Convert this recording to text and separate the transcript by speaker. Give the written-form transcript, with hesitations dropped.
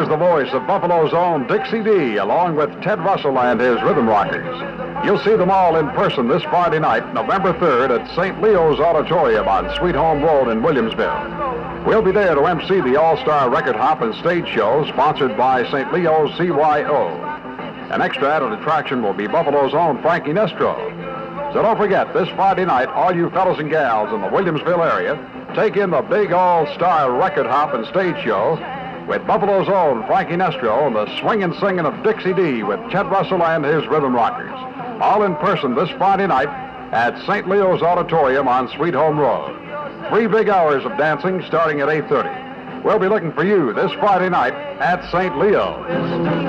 Speaker 1: Here's the voice of Buffalo's own Dixie D, along with Ted Russell and his Rhythm Rockers. You'll see them all in person this Friday night, November 3rd, at St. Leo's Auditorium on Sweet Home Road in Williamsville. We'll be there to MC the All-Star Record Hop and Stage Show, sponsored by St. Leo's CYO. An extra added attraction will be Buffalo's own Frankie Nestro. So don't forget, this Friday night, all you fellas and gals in the Williamsville area, take in the big All-Star Record Hop and Stage Show with Buffalo's own Frankie Nestro and the swinging singing of Dixie D with Ted Russell and his Rhythm Rockers. All in person this Friday night at St. Leo's Auditorium on Sweet Home Road. 3 big hours of dancing starting at 8:30. We'll be looking for you this Friday night at St. Leo's.